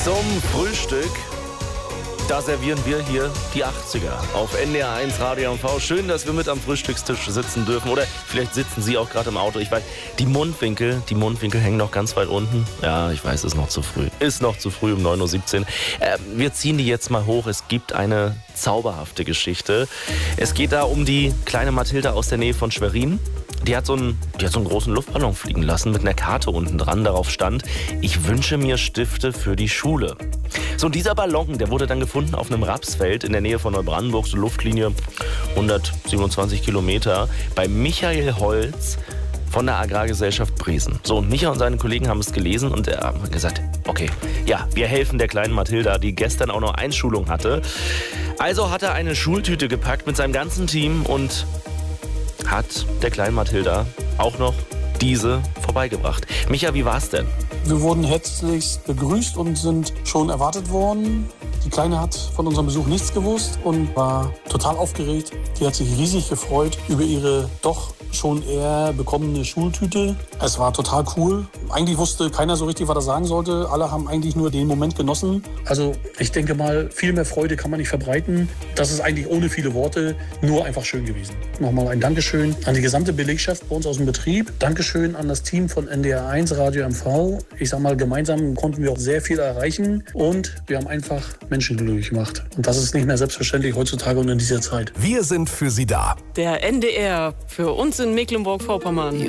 Zum Frühstück, da servieren wir hier die 80er auf NDR 1 Radio MV. Schön, dass wir mit am Frühstückstisch sitzen dürfen. Oder vielleicht sitzen Sie auch gerade im Auto. Ich weiß, die Mundwinkel hängen noch ganz weit unten. Ja, ich weiß, ist noch zu früh. Ist noch zu früh um 9.17 Uhr. Wir ziehen die jetzt mal hoch. Es gibt eine zauberhafte Geschichte. Es geht da um die kleine Mathilda aus der Nähe von Schwerin. Die hat so einen großen Luftballon fliegen lassen mit einer Karte unten dran. Darauf stand: Ich wünsche mir Stifte für die Schule. So, und dieser Ballon, der wurde dann gefunden auf einem Rapsfeld in der Nähe von Neubrandenburg, so Luftlinie 127 Kilometer, bei Michael Holz von der Agrargesellschaft Bresen. So, und Micha und seine Kollegen haben es gelesen und haben gesagt, okay, ja, wir helfen der kleinen Mathilda, die gestern auch noch Einschulung hatte. Also hat er eine Schultüte gepackt mit seinem ganzen Team und hat der kleinen Mathilda auch noch diese vorbeigebracht. Micha, wie war's denn? Wir wurden herzlichst begrüßt und sind schon erwartet worden. Die Kleine hat von unserem Besuch nichts gewusst und war total aufgeregt. Die hat sich riesig gefreut über ihre doch schon eher bekommene Schultüte. Es war total cool. Eigentlich wusste keiner so richtig, was er sagen sollte. Alle haben eigentlich nur den Moment genossen. Also ich denke mal, viel mehr Freude kann man nicht verbreiten. Das ist eigentlich ohne viele Worte nur einfach schön gewesen. Nochmal ein Dankeschön an die gesamte Belegschaft bei uns aus dem Betrieb. Dankeschön an das Team von NDR 1 Radio MV. Ich sag mal, gemeinsam konnten wir auch sehr viel erreichen und wir haben einfach Menschen glücklich gemacht. Und das ist nicht mehr selbstverständlich heutzutage und in dieser Zeit. Wir sind für Sie da. Der NDR für uns in Mecklenburg-Vorpommern.